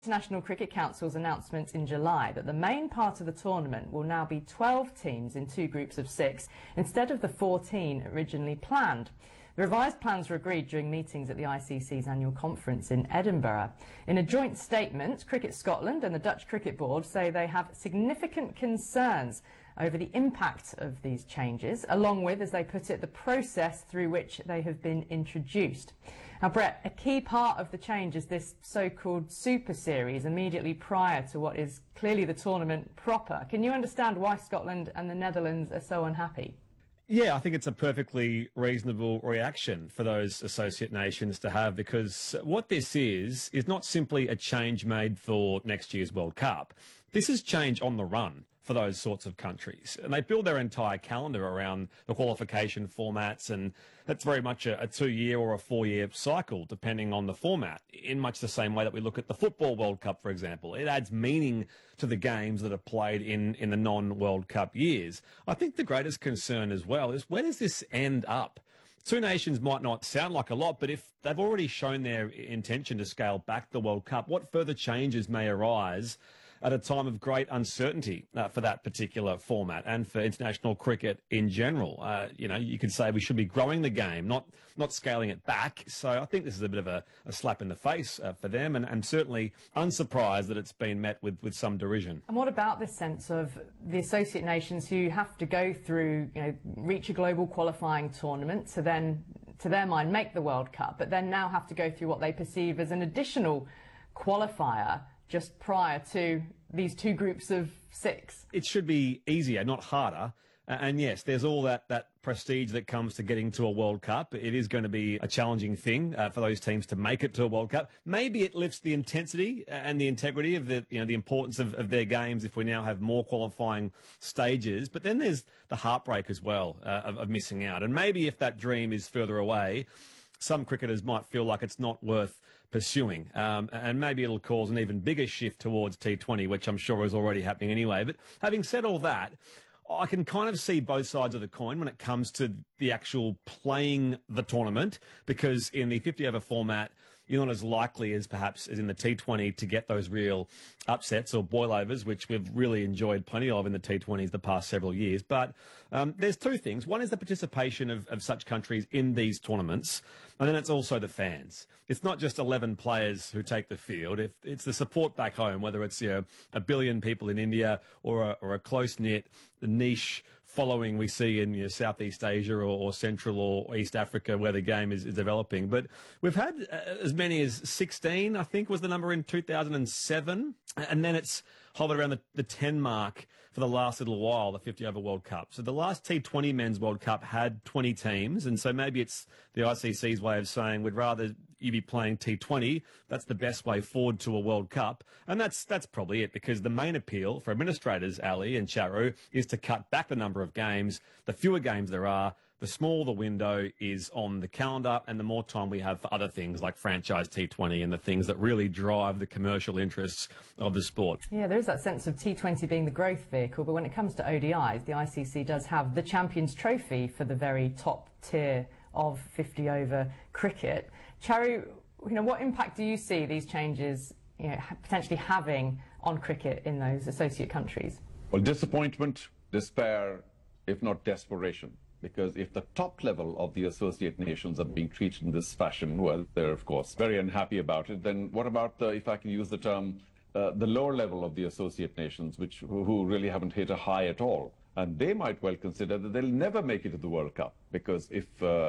International Cricket Council's announcement in July that the main part of the tournament will now be 12 teams in two groups of 6 instead of the 14 originally planned. The revised plans were agreed during meetings at the ICC's annual conference in Edinburgh. In a joint statement, Cricket Scotland and the Dutch Cricket Board say they have significant concerns over the impact of these changes, along with, as they put it, the process through which they have been introduced. Now, Brett, a key part of the change is this so-called Super Series immediately prior to what is clearly the tournament proper. Can you understand why Scotland and the Netherlands are so unhappy? Yeah, I think it's a perfectly reasonable reaction for those associate nations to have, because what this is not simply a change made for next year's World Cup. This is change on the run for those sorts of countries. And they build their entire calendar around the qualification formats, and that's very much a 2-year or a 4-year cycle, depending on the format, in much the same way that we look at the Football World Cup, for example. It adds meaning to the games that are played in the non-World Cup years. I think the greatest concern as well is, where does this end up? Two nations might not sound like a lot, but if they've already shown their intention to scale back the World Cup, what further changes may arise at a time of great uncertainty for that particular format and for international cricket in general? You could say we should be growing the game, not scaling it back. So I think this is a bit of a slap in the face for them, and certainly unsurprised that it's been met with some derision. And what about this sense of the associate nations who have to go through, reach a global qualifying tournament to then, to their mind, make the World Cup, but then now have to go through what they perceive as an additional qualifier just prior to these two groups of 6? It should be easier, not harder. And yes, there's all that prestige that comes to getting to a World Cup. It is going to be a challenging thing for those teams to make it to a World Cup. Maybe it lifts the intensity and the integrity of the importance of their games if we now have more qualifying stages. But then there's the heartbreak as well of missing out. And maybe if that dream is further away, some cricketers might feel like it's not worth pursuing. And maybe it'll cause an even bigger shift towards T20, which I'm sure is already happening anyway. But having said all that, I can kind of see both sides of the coin when it comes to the actual playing the tournament, because in the 50-over format, you're not as likely as perhaps as in the T20 to get those real upsets or boilovers, which we've really enjoyed plenty of in the T20s the past several years. But there's two things. One is the participation of such countries in these tournaments, and then it's also the fans. It's not just 11 players who take the field. It's the support back home, whether it's 1 billion people in India or a close-knit niche following we see in Southeast Asia or Central or East Africa, where the game is developing. But we've had as many as 16, I think was the number in 2007. And then it's hovered around the 10 mark for the last little while, the 50-over World Cup. So the last T20 Men's World Cup had 20 teams, and so maybe it's the ICC's way of saying we'd rather you be playing T20. That's the best way forward to a World Cup. And that's probably it, because the main appeal for administrators, Ali and Charu, is to cut back the number of games. The fewer games there are, the smaller the window is on the calendar, and the more time we have for other things like franchise T20 and the things that really drive the commercial interests of the sport. Yeah, there is that sense of T20 being the growth vehicle, but when it comes to ODIs, the ICC does have the Champions Trophy for the very top tier of 50-over cricket. Charu, what impact do you see these changes potentially having on cricket in those associate countries? Well, disappointment, despair, if not desperation. Because if the top level of the associate nations are being treated in this fashion, well, they're, of course, very unhappy about it. Then what about, if I can use the term, the lower level of the associate nations, who really haven't hit a high at all? And they might well consider that they'll never make it to the World Cup, because if,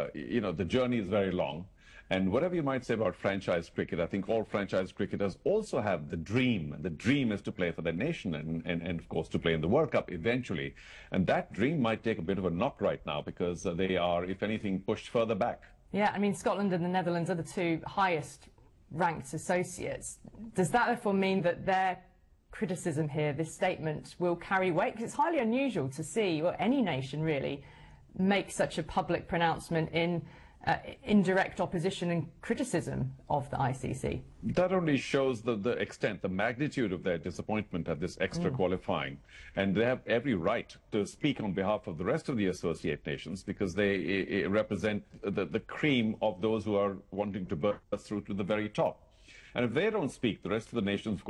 the journey is very long. And whatever you might say about franchise cricket, I think all franchise cricketers also have the dream. The dream is to play for their nation and of course, to play in the World Cup eventually. And that dream might take a bit of a knock right now, because they are, if anything, pushed further back. Yeah, Scotland and the Netherlands are the two highest ranked associates. Does that therefore mean that their criticism here, this statement, will carry weight? Because it's highly unusual to see, or any nation really, make such a public pronouncement in indirect opposition and criticism of the ICC. That only shows the extent, the magnitude of their disappointment at this extra qualifying. And they have every right to speak on behalf of the rest of the associate nations, because they represent the cream of those who are wanting to burst through to the very top. And if they don't speak, the rest of the nations